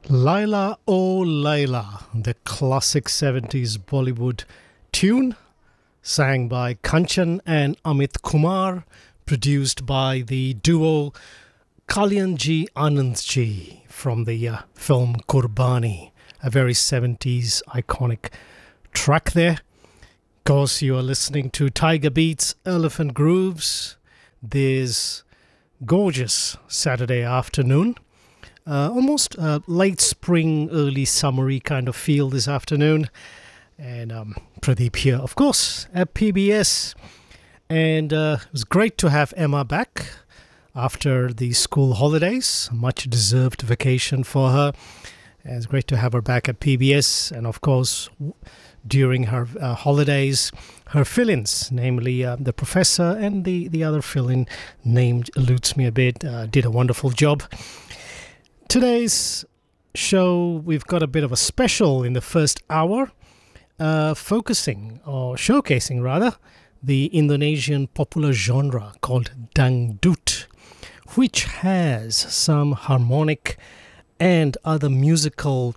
Laila O Laila, the classic 70s Bollywood tune, sang by Kanchan and Amit Kumar, produced by the duo Kalyanji Anandji from the film Kurbani, a very 70s iconic track there. Of course, you are listening to Tiger Beats, Elephant Grooves, this gorgeous Saturday afternoon. Almost late spring, early summery kind of feel this afternoon. And Pradeep here, of course, at PBS. And it was great to have Emma back after the school holidays. Much deserved vacation for her. And it's great to have her back at PBS. And of course, during her holidays, her fill-ins, namely the professor and the other fill-in named eludes me a bit, did a wonderful job. Today's show, we've got a bit of a special in the first hour, focusing, or showcasing rather, the Indonesian popular genre called Dangdut, which has some harmonic and other musical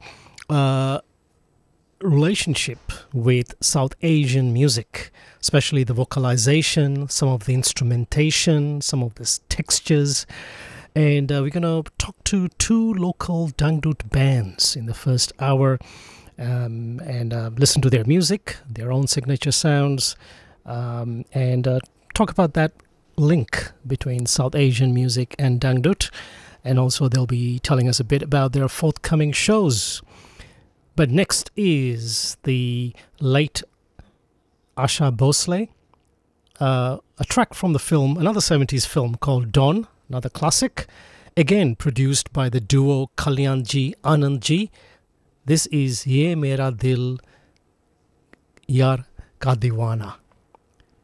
relationship with South Asian music, especially the vocalization, some of the instrumentation, some of the textures. And we're going to talk to two local Dangdut bands in the first hour and listen to their music, their own signature sounds, and talk about that link between South Asian music and Dangdut. And also they'll be telling us a bit about their forthcoming shows. But next is the late Asha Bhosle, a track from the film, another 70s film called Dawn, another classic, again produced by the duo Kalyanji Anandji. This is Ye Mera Dil Yar Ka Deewana.